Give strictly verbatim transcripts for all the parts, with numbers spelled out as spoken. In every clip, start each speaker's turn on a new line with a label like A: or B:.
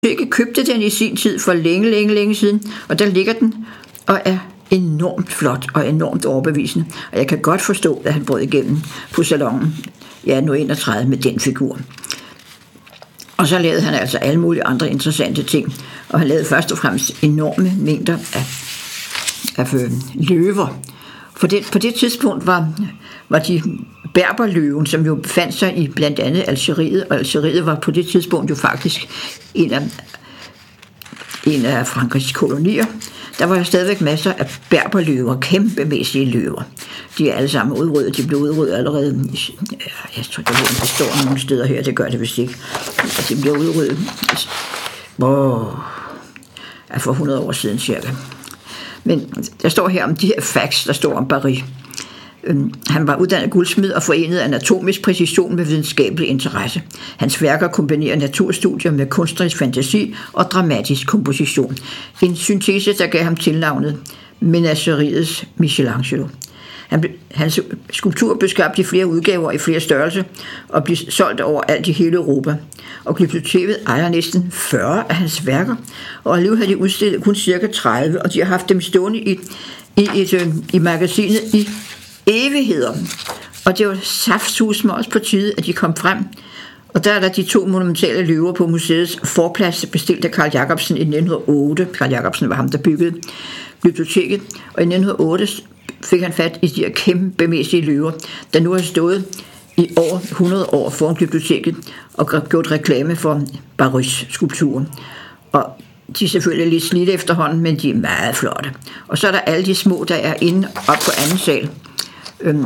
A: Biblioteket købte den i sin tid for længe, længe, længe siden, og der ligger den og er enormt flot og enormt overbevisende. Og jeg kan godt forstå, at han brød igennem på salonen i atten enogtredive med den figur. Og så lavede han altså alle mulige andre interessante ting. Og han lavede først og fremmest enorme mængder af, af øh, løver. For det, på det tidspunkt var, var de berberløven, som jo befandt sig i blandt andet Algeriet, og Algeriet var på det tidspunkt jo faktisk en af, en af Frankrigs kolonier. Der var jo stadigvæk masser af berberløver, kæmpemæssige løver. De er alle sammen udryddet. De blev udryddet allerede. Jeg tror, det står nogle steder her, det gør det vist ikke. De blev udryddet oh, for hundrede år siden cirka. Men der står her om de her facts, der står om Barye. Han var uddannet guldsmed og forenet anatomisk præcision med videnskabelig interesse. Hans værker kombinerer naturstudier med kunstnerisk fantasi og dramatisk komposition. En syntese, der gav ham tilnavnet Menageriets Michelangelo. Han, hans skulptur blev skabt i flere udgaver i flere størrelser og blev solgt overalt i hele Europa. Og biblioteket ejer næsten fyrre af hans værker, og alligevel har de udstillet kun cirka tredive, og de har haft dem stående i, i, et, i magasinet i evigheder. Og det var saftsusme også på tide, at de kom frem. Og der er der de to monumentale løver på museets forplads, bestilt af Carl Jacobsen i nitten hundrede og otte. Carl Jacobsen var ham, der byggede biblioteket, og i nitten hundrede og otte fik han fat i de her kæmpemæssige løver, der nu har stået i over hundrede år foran biblioteket og gjort reklame for Baryes skulpturer. Og de er selvfølgelig lidt slidte efterhånden, men de er meget flotte. Og så er der alle de små, der er inde op på anden sal. Øhm,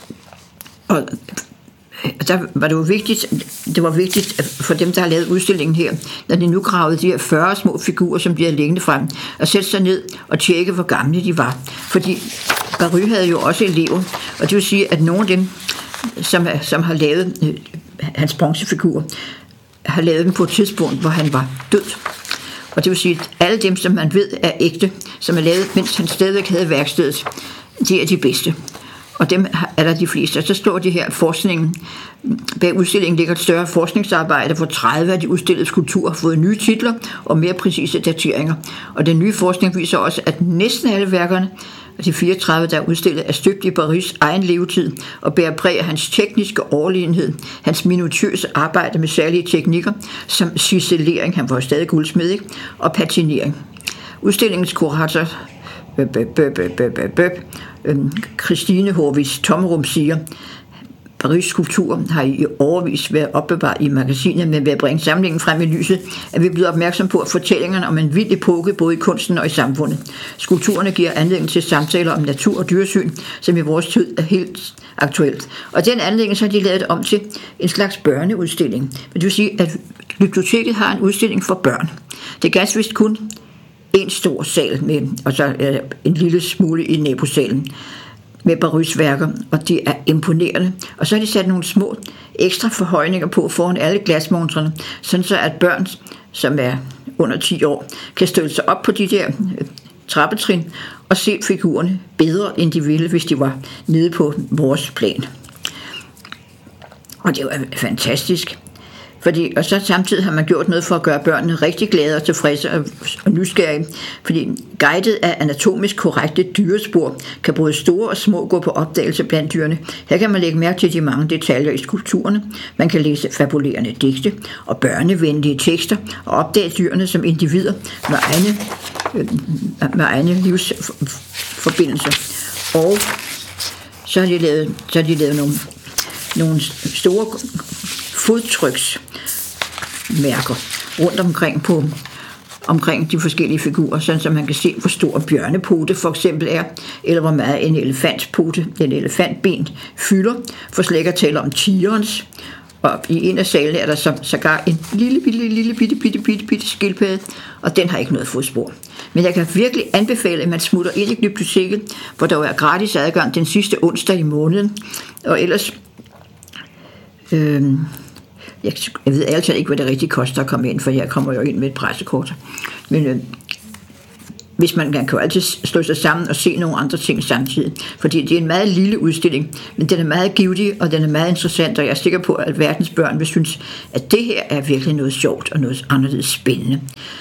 A: og der var det jo vigtigt, det var vigtigt for dem, der har lavet udstillingen her, når de nu gravede de her fyrre små figurer, som de havde liggende frem, at sætte sig ned og tjekke, hvor gamle de var. Fordi Barye havde jo også elever, og det vil sige, at nogle af dem, som, som har lavet øh, hans bronzefigur, har lavet dem på et tidspunkt, hvor han var død. Og det vil sige, at alle dem, som man ved er ægte, som er lavet, mens han stadigvæk havde værkstedet, de er de bedste. Og dem er der de fleste. Og så står de her forskningen. Bag udstillingen ligger et større forskningsarbejde, hvor tredive af de udstillede skulpturer har fået nye titler og mere præcise dateringer. Og den nye forskning viser også, at næsten alle værkerne, de fireogtredive, der er udstillet, er støbt i Baryes egen levetid og bærer præg af hans tekniske overlegenhed, hans minutiøse arbejde med særlige teknikker, som ciselering, han var stadig guldsmed, ikke? Og patinering. Udstillingens kurator bøb, bøb, bøb, bøb, bøb, Christine Horvis Tommerum siger, Baryes skulptur har i årevis været opbevaret i magasinet, men ved at bringe samlingen frem i lyset, er vi blevet opmærksom på fortællingerne om en vild epoke både i kunsten og i samfundet. Skulpturerne giver anledning til samtaler om natur og dyresyn, som i vores tid er helt aktuelt. Og den anledning så har de lavet det om til en slags børneudstilling. Det vil sige, at biblioteket har en udstilling for børn. Det er ganske vist kun en stor sal med, og så en lille smule i nabosalen med Baryes værker, og det er imponerende. Og så har de sat nogle små ekstra forhøjninger på foran alle glasmontrene, sådan så at børn, som er under ti år, kan støtte sig op på de der trappetrin og se figurerne bedre, end de ville, hvis de var nede på vores plan. Og det var fantastisk. Fordi, og så samtidig har man gjort noget for at gøre børnene rigtig glade og tilfredse og, og nysgerrige, fordi guidet af anatomisk korrekte dyrespor kan både store og små gå på opdagelse blandt dyrene. Her kan man lægge mærke til de mange detaljer i skulpturerne. Man kan læse fabulerende digte og børnevenlige tekster og opdage dyrene som individer med egne, med egne livsforbindelser. Og så har de lavet, så har de lavet nogle, nogle store fodtryksmærker rundt omkring på omkring de forskellige figurer, sådan så man kan se, hvor stor bjørnepote for eksempel er, eller hvor meget en elefantpote, en elefantben fylder, for slet ikke at tale om tigerens. Og i en af salene er der så, sågar en lille, lille, lille, bitte, bitte, bitte, bitte skildpadde, og den har ikke noget fodspor. Men jeg kan virkelig anbefale, at man smutter ind i biblioteket, hvor der er gratis adgang den sidste onsdag i måneden, og ellers øh, Jeg, jeg ved altid ikke, hvad det rigtig koster at komme ind, for jeg kommer jo ind med et pressekort. Men øh, hvis man kan jo altid slå sig sammen og se nogle andre ting samtidig. Fordi det er en meget lille udstilling, men den er meget givtig, og den er meget interessant, og jeg er sikker på, at verdens børn vil synes, at det her er virkelig noget sjovt og noget anderledes spændende.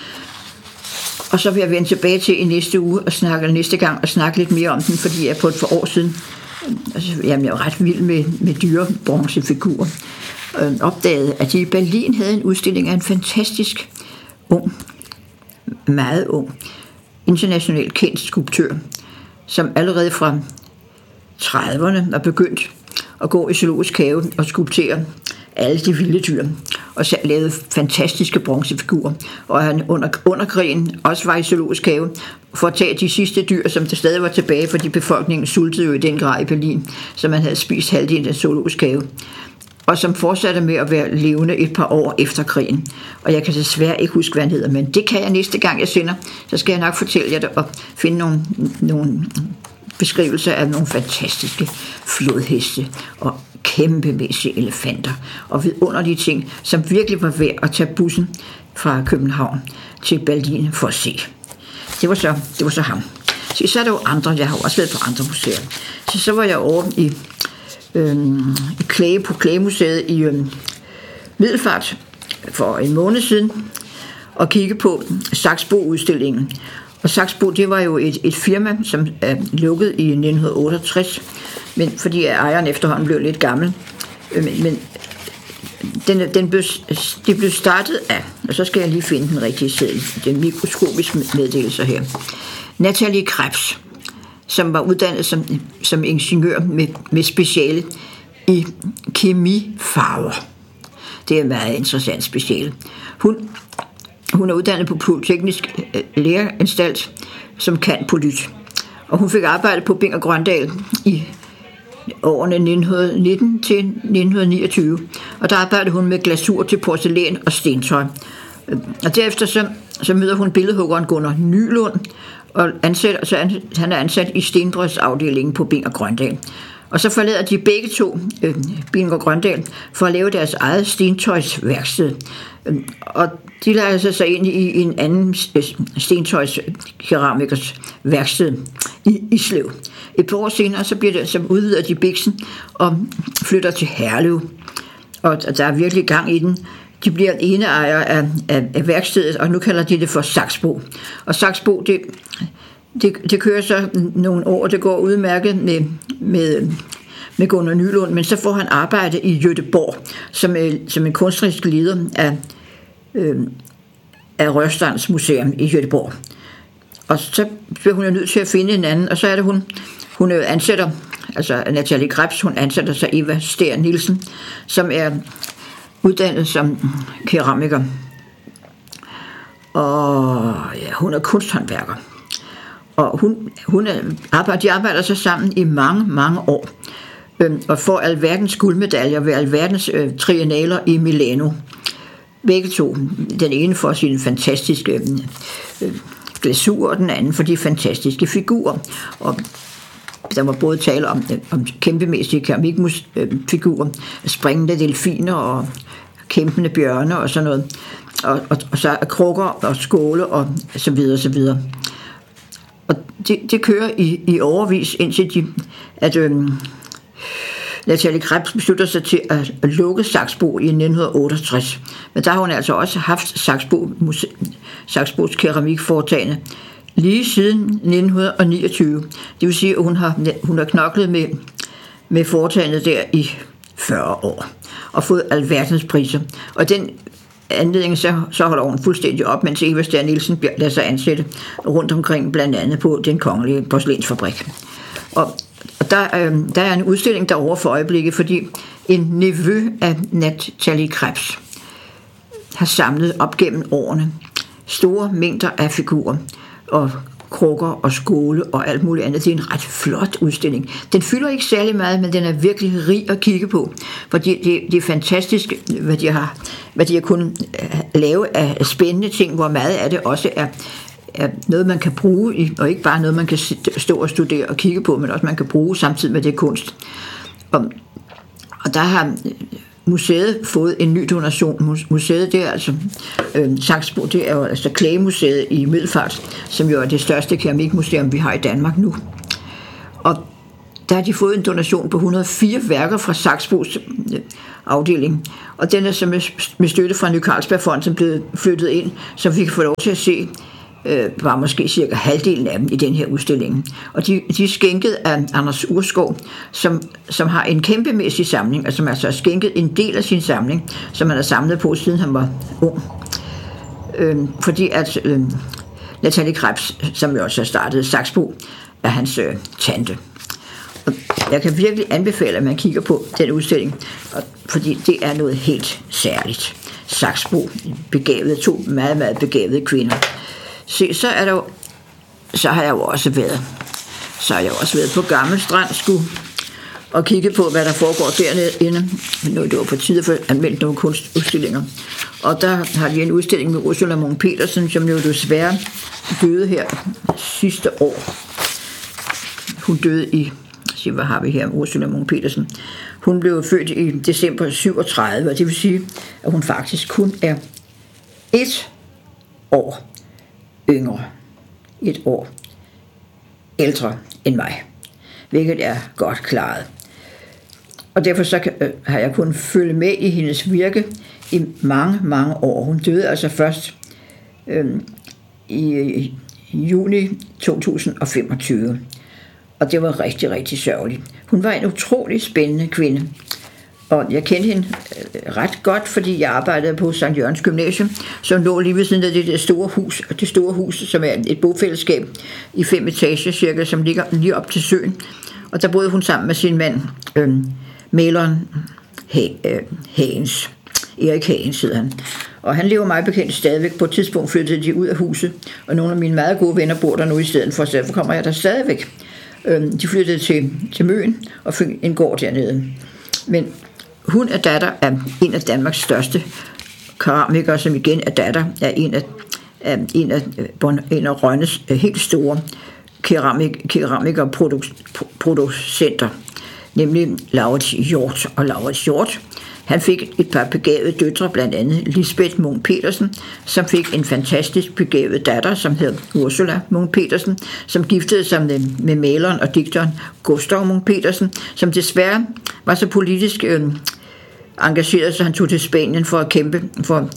A: Og så vil jeg vende tilbage til i næste uge og snakke næste gang og snakke lidt mere om den, fordi jeg på et for år siden, altså, jamen, jeg var ret vild med, med dyrebronzefigurer, øh, opdagede, at de i Berlin havde en udstilling af en fantastisk ung, meget ung, internationalt kendt skulptør, som allerede fra trediverne er begyndt at gå i zoologisk have og skulptere alle de vilde dyr, og så lavede fantastiske bronzefigurer, og han under, under krigen også var i zoologisk have for at tage de sidste dyr, som der stadig var tilbage, fordi befolkningen sultede jo i den grad i Berlin, så man havde spist halvdelen af zoologisk have, og som fortsatte med at være levende et par år efter krigen. Og jeg kan desværre ikke huske, hvad han hedder, men det kan jeg næste gang, jeg sender. Så skal jeg nok fortælle jer det og finde nogle, nogle beskrivelser af nogle fantastiske flodheste og kæmpemæssige elefanter og vidunderlige ting, som virkelig var værd at tage bussen fra København til Berlin for at se. Det var så, det var så ham. Så, så er der jo andre, jeg har jo også været på andre museer. Så, så var jeg over i Øhm, Klæge, på Klægemuseet i øhm, Middelfart for en måned siden og kigge på Saxbo-udstillingen. Og Saxbo, det var jo et, et firma, som er lukket i nitten otteogtres, men fordi ejeren efterhånden blev lidt gammel. Men, men den, den blev, det blev startet af, og så skal jeg lige finde den rigtige seddel, den mikroskopiske meddelelse her. Natalie Krebs, som var uddannet som, som ingeniør med, med speciale i kemifarver. Det er en meget interessant speciale. Hun, hun er uddannet på Polyteknisk Læreanstalt som cand.polyt. Og hun fik arbejdet på Bing og Grøndal i årene nitten nitten til nitten niogtyve. Og der arbejdede hun med glasur til porcelæn og stentøj. Og derefter så, så møder hun billedhuggeren Gunnar Nylund, og ansæt, så han, han er ansat i stenbrødsafdelingen på Bing og Grøndal. Og så forlader de begge to øh, Bing og Grøndal for at lave deres eget stentøjsværksted. Øh, og de lader sig så ind i, i en anden stentøjskeramikers værksted i Islev. Et par år senere så bliver det, så udvider de biksen og flytter til Herlev. Og der er virkelig gang i den. De bliver ene ejer af, af, af værkstedet, og nu kalder de det for Saxbo. Og Saxbo, det, det, det kører så nogle år, det går udmærket med, med, med Gunnar Nylund, men så får han arbejde i Göteborg som, som en kunstnerisk leder af, øh, af Rørstrands Museum i Göteborg. Og så bliver hun jo nødt til at finde en anden, og så er det hun, hun ansætter, altså Natalie Krebs, hun ansætter sig Eva Stær Nielsen, som er uddannet som keramiker. Og ja, hun er kunsthåndværker. Og hun, hun er, arbejder, de arbejder så sammen i mange, mange år. Øhm, og får alverdens guldmedaljer ved alverdens øh, triennaler i Milano. Begge to. Den ene for sine fantastiske øh, glasur, og den anden for de fantastiske figurer. Og der var både tale om, om kæmpemæssige keramikfigurer, springende delfiner og kæmpende bjørne og sådan noget, og, og, og så krukker og skåle og så videre, så videre. Og det, det kører i, i overvis, indtil de, at øhm, Natalie Krebs beslutter sig til at, at lukke Saxbo i nitten otteogtres. Men der har hun altså også haft Saxbo, Saxbos keramikforetagende lige siden nitten niogtyve. Det vil sige, at hun har, hun har knoklet med, med foretagendet der i fyrre år og fået alverdens priser. Og den anledning, så, så holder hun fuldstændig op, mens Eva Stær Nielsen lader sig ansætte rundt omkring, blandt andet på den kongelige porcelænsfabrik. Og, og der, øh, der er en udstilling derovre for øjeblikket, fordi en nevø af Natalie Krebs har samlet op gennem årene store mængder af figurer og krukker og skåle og alt muligt andet. Det er en ret flot udstilling. Den fylder ikke særlig meget, men den er virkelig rig at kigge på, fordi det, det er fantastisk, hvad de har, hvad de har kunnet lave af spændende ting, hvor meget af det også er, er noget, man kan bruge, i, og ikke bare noget, man kan stå og studere og kigge på, men også man kan bruge samtidig med det kunst. Og, og der har museet fået en ny donation. Museet, det er altså øh, Saxbo, det er jo altså Klagemuseet i Middelfart, som jo er det største keramikmuseum, vi har i Danmark nu. Og der har de fået en donation på et hundrede og fire værker fra Saxbos afdeling, og den er så med, med støtte fra Ny Carlsbergfonden blevet flyttet ind, så vi kan få lov til at se øh, var måske cirka halvdelen af dem i den her udstilling. Og de, de er skænket af Anders Urskov, som, som har en kæmpemæssig samling, og som altså har skænket en del af sin samling, som han har samlet på, siden han var ung. Øh, fordi at øh, Natalie Krebs, som jo også har startet Saxbo, er hans øh, tante. Og jeg kan virkelig anbefale, at man kigger på den udstilling, fordi det er noget helt særligt. Saxbo, begavede, to meget, meget begavede kvinder. Se, så er der jo, så har jeg jo også været, så har jeg jo også været på Gammel Strand Sku og kigge på, hvad der foregår dernede. Nu er det jo på tide for at anmelde nogle kunstudstillinger. Og der har de en udstilling med Ursula Munch Petersen, som jo desværre døde her sidste år. Hun døde i, se hvad har vi her, Ursula Munch Petersen. Hun blev født i december syvogtredive, og det vil sige, at hun faktisk kun er et år yngre, et år ældre end mig, hvilket er godt klaret. Og derfor så kan, øh, har jeg kunnet følge med i hendes virke i mange, mange år. Hun døde altså først øh, i, i juni to tusind og femogtyve. Og det var rigtig, rigtig sørgeligt. Hun var en utrolig spændende kvinde. Og jeg kendte hende ret godt, fordi jeg arbejdede på Sankt Jørgens Gymnasium, som lå lige ved siden af det der store hus, og det store hus, som er et bofællesskab i fem etager cirka, som ligger lige op til søen. Og der boede hun sammen med sin mand, øh, maleren Hagens. Erik Hagens hedder han. Og han lever meget bekendt stadigvæk. På et tidspunkt flyttede de ud af huset, og nogle af mine meget gode venner bor der nu i stedet for, så derfor kommer jeg der stadigvæk. De flyttede til, til Møn og fik en gård dernede. Men hun er datter af en af Danmarks største keramikere, som igen er datter af en af, af, en af, en af Rønnes helt store keramik, keramikerproducenter, nemlig Laurits Hjort. Og Laurits Hjort, han fik et par begavede døtre, blandt andet Lisbeth Munch Petersen, som fik en fantastisk begavet datter, som hed Ursula Munch Petersen, som giftede sig med, med maleren og digteren Gustav Munch Petersen, som desværre var så politisk øh, engageret, så han tog til Spanien for at kæmpe for,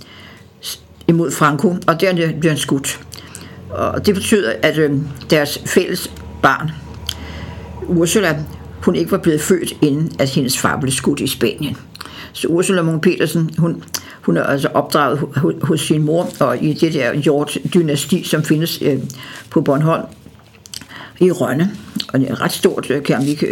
A: imod Franco, og der blev han skudt. Og det betyder, at øh, deres fælles barn, Ursula, hun ikke var blevet født, inden at hendes far blev skudt i Spanien. Så Ursula Munch Petersen, hun, hun er altså opdraget hos sin mor og i det der Hjort-dynasti, som findes øh, på Bornholm i Rønne, og det er et ret stort øh,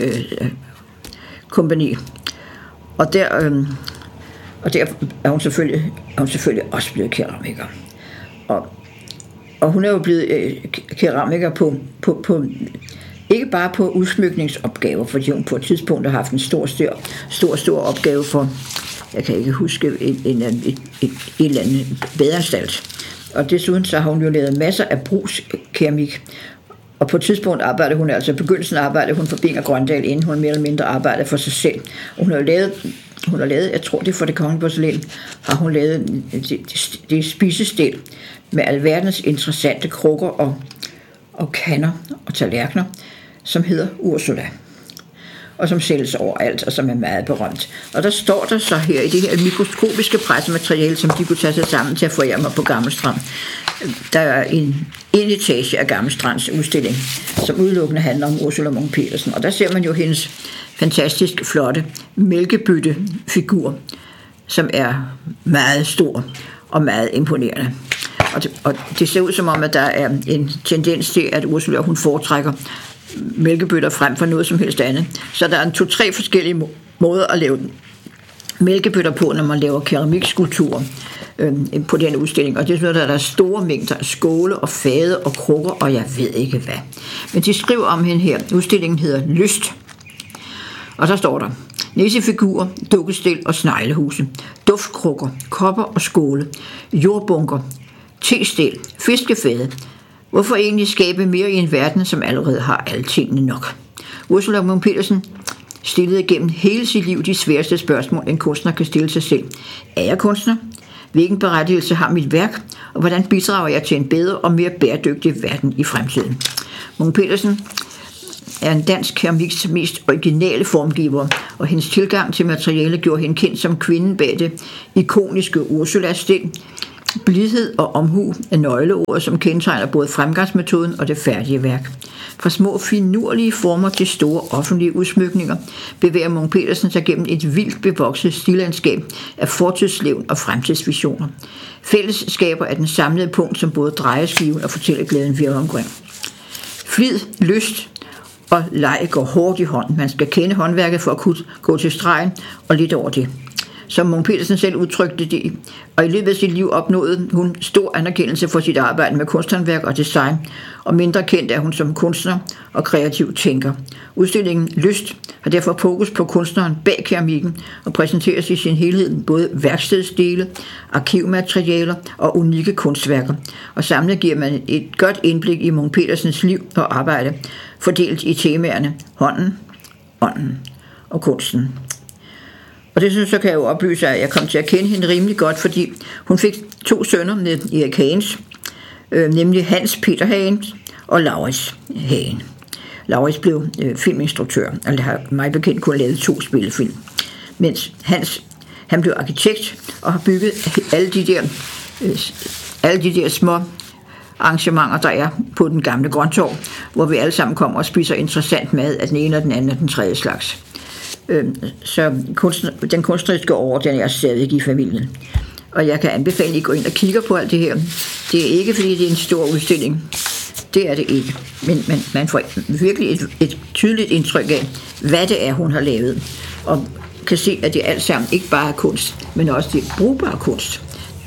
A: keramikkompagni. Øh, og der øh, og der er hun selvfølgelig, er hun selvfølgelig også blevet keramiker. Og, og hun er jo blevet øh, keramiker på, på, på ikke bare på udsmykningsopgaver, fordi hun på et tidspunkt har haft en stor, stor, stor, stor opgave for, jeg kan ikke huske, en, en, en, en, en eller anden badeanstalt. Og desuden så har hun jo lavet masser af brugskeramik. Og på et tidspunkt arbejdede hun, altså i begyndelsen arbejdede hun for Bing og Grøndal, inden hun mere eller mindre arbejdede for sig selv. Og hun har lavet, hun har lavet, jeg tror det er for Det Kongelige Porcelæn, har hun lavet det, det, det spisestel med alverdens interessante krukker og, og kander og tallerkener, som hedder Ursula, og som sælges overalt, og som er meget berømt. Og der står der så her i det her mikroskopiske pressemateriale, som de kunne tage sig sammen til at forære mig på Gammel Strand. Der er en, en etage af Gammel Strands udstilling, som udelukkende handler om Ursula Munch Petersen. Og der ser man jo hendes fantastisk flotte mælkebyttefigur, som er meget stor og meget imponerende. Og det, og det ser ud som om, at der er en tendens til, at Ursula, hun foretrækker mælkebøtter frem for noget som helst andet. Så der er en to-tre forskellige måder at lave mælkebøtter på, når man laver keramikskulpturer øh, på den udstilling. Og det er sådan, at der er store mængder af skåle og fade og krukker, og jeg ved ikke hvad. Men de skriver om hende her. Udstillingen hedder Lyst. Og der står der: nissefigurer, dukkestil og sneglehuse, duftkrukker, kopper og skåle, jordbunker, testil, fiskefade. Hvorfor egentlig skabe mere i en verden, som allerede har alle tingene nok? Ursula Munch Petersen stillede gennem hele sit liv de sværeste spørgsmål, en kunstner kan stille sig selv. Er jeg kunstner? Hvilken berettigelse har mit værk? Og hvordan bidrager jeg til en bedre og mere bæredygtig verden i fremtiden? Munch-Petersen er en dansk keramiks mest originale formgiver, og hendes tilgang til materiale gjorde hende kendt som kvinden bag det ikoniske Ursula-sten. Blidhed og omhu er nøgleord, som kendetegner både fremgangsmetoden og det færdige værk. Fra små finurlige former til store offentlige udsmykninger bevæger Munch-Petersen sig gennem et vildt bevokset stillandskab af fortidslevn og fremtidsvisioner. Fællesskaber er den samlede punkt, som både drejeskiven og fortælleglæden virker omkring. Flid, lyst og leg går hårdt i hånd. Man skal kende håndværket for at kunne gå til stregen og lidt over det. Som Munch-Petersen selv udtrykte det, og i løbet af sit liv opnåede hun stor anerkendelse for sit arbejde med kunsthåndværk og design, og mindre kendt er hun som kunstner og kreativ tænker. Udstillingen Lyst har derfor fokus på kunstneren bag keramikken og præsenteres i sin helhed både værkstedsdele, arkivmaterialer og unikke kunstværker, og samlet giver man et godt indblik i Munch-Petersens liv og arbejde, fordelt i temaerne hånden, ånden og kunsten. Og det synes jeg kan jeg jo oplyse, at jeg kom til at kende hende rimelig godt, fordi hun fik to sønner med Erik Hagens, øh, nemlig Hans Peter Hagen og Laurits Hagen. Laurits blev øh, filminstruktør, og har mig bekendt kun lavet to spillefilm, mens Hans han blev arkitekt og har bygget alle de der, øh, alle de der små arrangementer, der er på den gamle Grøntorv, hvor vi alle sammen kommer og spiser interessant mad af den ene og den anden og den tredje slags. Så kunstner, den kunstneriske år, den er stadig i familien. Og jeg kan anbefale, at I går ind og kigger på alt det her. Det er ikke, fordi det er en stor udstilling. Det er det ikke. Men man, man får virkelig et, et tydeligt indtryk af, hvad det er, hun har lavet. Og kan se, at det alt sammen ikke bare er kunst, men også det brugbare kunst.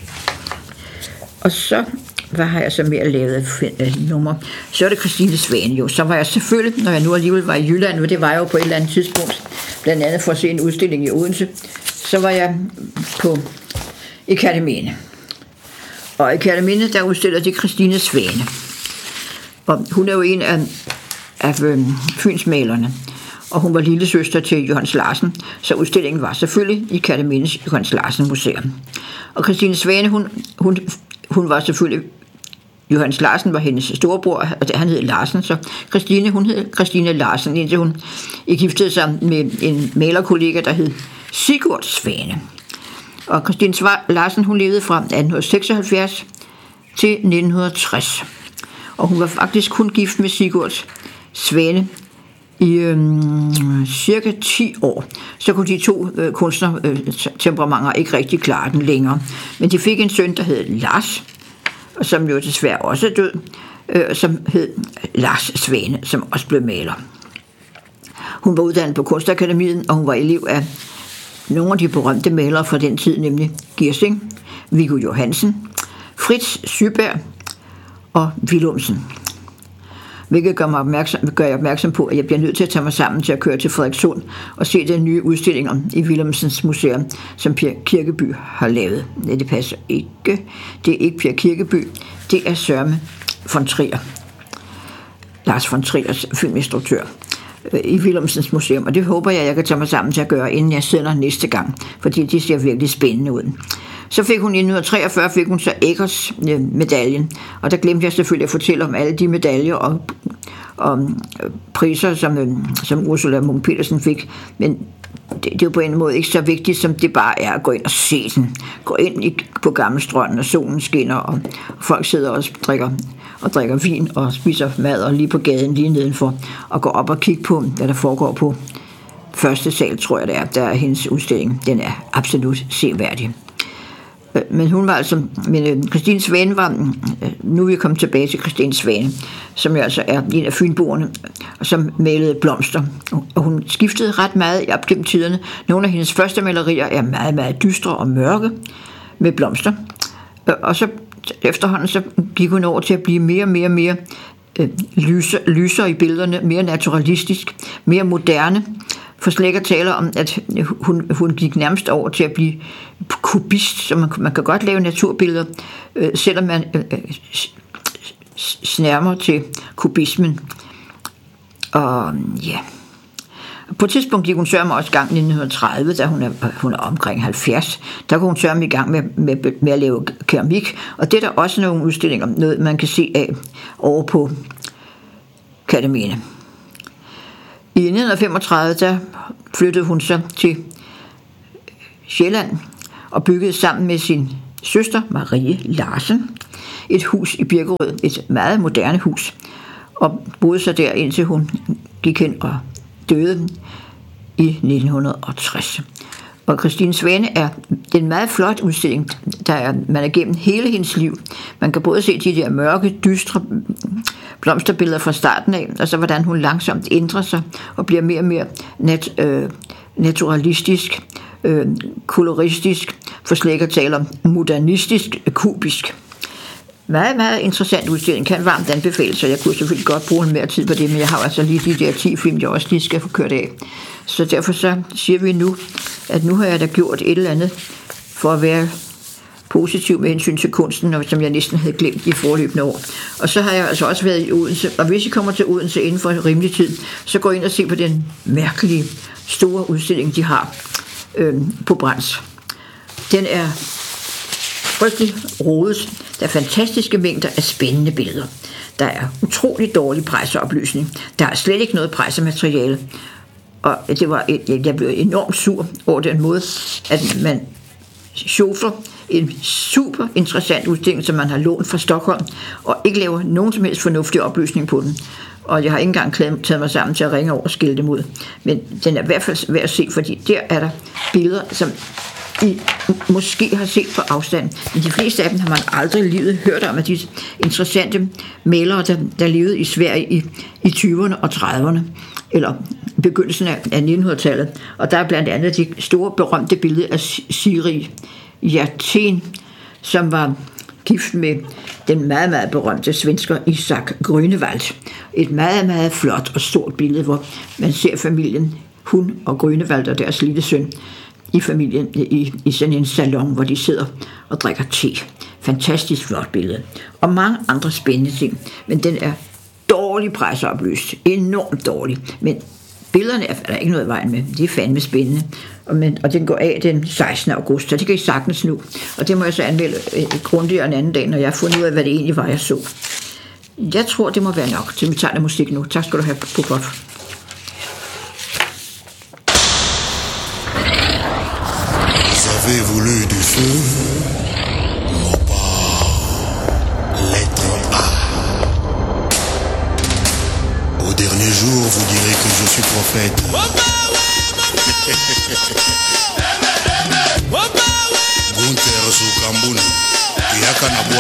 A: Og så, hvad har jeg så mere lavet af nummer? Så er det Christine Svane jo. Så var jeg selvfølgelig, når jeg nu alligevel var i Jylland, og det var jeg jo på et eller andet tidspunkt, blandt andet for at se en udstilling i Odense, så var jeg på Akademien. Og i Akademien, der udstiller de Christine Svane. Og hun er jo en af, af øh, fynsmalerne, og hun var lille søster til Johannes Larsen, så udstillingen var selvfølgelig i Akademiens Johannes Larsen Museum. Og Christine Svane, hun, hun, hun var selvfølgelig, Johannes Larsen var hendes storebror, og han hed Larsen, så Christine, hun hed Christine Larsen, indtil hun giftede sig med en malerkollega, der hed Sigurd Svane. Og Christine Larsen, hun levede fra atten seksoghalvfjerds til nitten tres. Og hun var faktisk kun gift med Sigurd Svane i øhm, cirka ti år. Så kunne de to øh, kunstnertemperamenter ikke rigtig klare den længere. Men de fik en søn, der hed Lars, og som jo desværre også er død, øh, som hed Lars Svane, som også blev maler. Hun var uddannet på Kunstakademiet, og hun var elev af nogle af de berømte malere fra den tid, nemlig Giersing, Viggo Johansen, Fritz Syberg og Willumsen. Hvilket gør, mig opmærksom, gør jeg opmærksom på, at jeg bliver nødt til at tage mig sammen til at køre til Frederikssund og se den nye udstilling om i Willumsens museum, som Per Kirkeby har lavet. Nej, det passer ikke. Det er ikke Per Kirkeby. Det er Sørme von Trier. Lars von Triers filminstruktør i Willumsens museum, og det håber jeg, jeg kan tage mig sammen til at gøre, inden jeg sender næste gang, fordi det ser virkelig spændende ud. Så fik hun i nitten treogfyrre fik hun så Eggers medaljen, og der glemte jeg selvfølgelig at fortælle om alle de medaljer og, og priser, som, som Ursula Munch-Petersen fik, men det, det er jo på en måde ikke så vigtigt, som det bare er at gå ind og se den. Gå ind i, på Gammelstrønden, og solen skinner, og folk sidder og drikker, og drikker vin og spiser mad, og lige på gaden lige nedenfor, og går op og kigge på, hvad der foregår på første sal, tror jeg det er, der er hendes udstilling. Den er absolut seværdig. Men hun var altså, men Christine Svane var, nu er vi kommet tilbage til Christine Svane, som jo altså er en af fynboerne, som malede blomster. Og hun skiftede ret meget op gennem tiderne. Nogle af hendes første malerier er meget, meget dystre og mørke med blomster. Og så efterhånden så gik hun over til at blive mere og mere, mere øh, lyser, lyser i billederne, mere naturalistisk, mere moderne. For slet ikke at tale om, at hun, hun gik nærmest over til at blive kubist, så man, man kan godt lave naturbilleder, øh, selvom man øh, snærmer til kubismen. Og ja, På et tidspunkt gik hun sørme også i gang i nitten tredive, da hun er, hun er omkring halvfjerds. Der går hun sørme i gang med, med, med at lave keramik, og det er der også nogle udstillinger, noget man kan se af over på Akademierne. I nitten femogtredive der flyttede hun så til Sjælland og byggede sammen med sin søster Marie Larsen et hus i Birkerød, et meget moderne hus, og boede så der indtil hun gik hen og døde i nitten tres. Og Christine Svane er en meget flot udstilling, der er, man er gennem hele hendes liv. Man kan både se de der mørke, dystre blomsterbilleder fra starten af, og så hvordan hun langsomt ændrer sig og bliver mere og mere nat, øh, naturalistisk, øh, koloristisk, for slet ikke at tale om modernistisk, kubisk. Meget, meget interessant udstilling, kan varmt anbefale, så jeg kunne selvfølgelig godt bruge mere tid på det, men jeg har altså lige de der ti film, jeg også lige skal få kørt af. Så derfor så siger vi nu, at nu har jeg da gjort et eller andet for at være positiv med hensyn til kunsten, som jeg næsten havde glemt i forløbende år. Og så har jeg altså også været i Odense, og hvis I kommer til Odense inden for en rimelig tid, så gå ind og se på den mærkelige, store udstilling, de har øh, på Brands. Den er frygtelig rodet. Der er fantastiske mængder af spændende billeder. Der er utrolig dårlig presseoplysning. Der er slet ikke noget pressemateriale. Og det var et, jeg blev enormt sur over den måde, at man sjofler en super interessant udstilling, som man har lånt fra Stockholm, og ikke laver nogen som helst fornuftig oplysning på den. Og jeg har ikke engang taget mig sammen til at ringe over og skille dem ud. Men den er i hvert fald værd at se, fordi der er der billeder, som I måske har set på afstand. Men de fleste af dem har man aldrig i livet hørt om, af de interessante malere, der, der levede i Sverige i, i tyverne og trediverne, eller begyndelsen af, af nittenhundredetallet. Og der er blandt andet de store berømte billeder af Siri Hjertén, som var gift med den meget, meget berømte svensker Isak Grünewald. Et meget, meget flot og stort billede, hvor man ser familien, hun og Grünewald og deres lille søn, i familien i, i sådan en salon, hvor de sidder og drikker te. Fantastisk flot billede. Og mange andre spændende ting. Men den er dårlig presseoplyst. Enormt dårlig. Men billederne er der ikke noget i vejen med. De er fandme spændende. Og, men, og den går af den sekstende august, så det kan I sagtens nu. Og det må jeg så anmelde grundigere en anden dag, når jeg har fundet ud af, hvad det egentlig var, jeg så. Jeg tror, det må være nok til, vi tager der musik nu. Tak skal du have, Popov.
B: J'avais voulu du feu, non pas lettre A. Au dernier jour, vous direz que je suis prophète. Gunther Sukambuni,